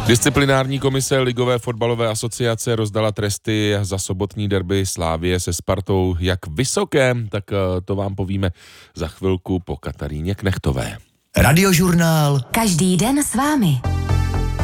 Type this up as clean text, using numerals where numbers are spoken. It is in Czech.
Disciplinární komise Ligové fotbalové asociace rozdala tresty za sobotní derby Slavie se Spartou. Jak vysoké, tak to vám povíme za chvilku po Kataríně Knechtové. Radiožurnál. Každý den s vámi.